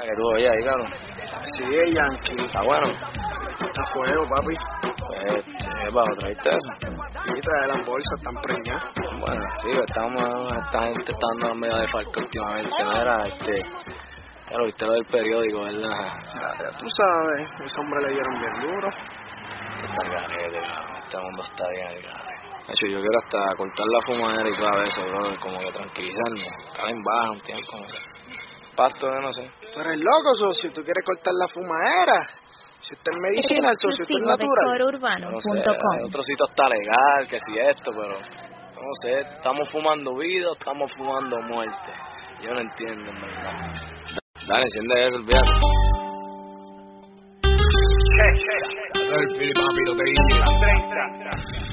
que tú oías ahí, cabrón. Sí, Yankee. Está bueno. Está fuego, papi. Pues, bajo, ¿traíste eso? Sí, trae las bolsas, están preñadas. Bueno, sí, esta gente está dando medio de falta últimamente, mira, ya lo viste lo del periódico, ¿verdad? Ya tú sabes, ese hombre le dieron bien duro. Está el garete, cabrón, este mundo está bien el garete. De hecho, yo quiero hasta cortar la fumadera y todo eso, bro, como que tranquilizarme, estar en baja un tiempo, no sé. Pasto de no sé. Tú eres loco, socio, tú quieres cortar la fumadera. Si usted es medicinal, socio, usted es natural. No sé, en otro sitio está legal, que si esto, pero no sé, estamos fumando vida, estamos fumando muerte. Yo no entiendo, en verdad. Dale, enciende eso, olvídate. El Fili, papi, lo que dice.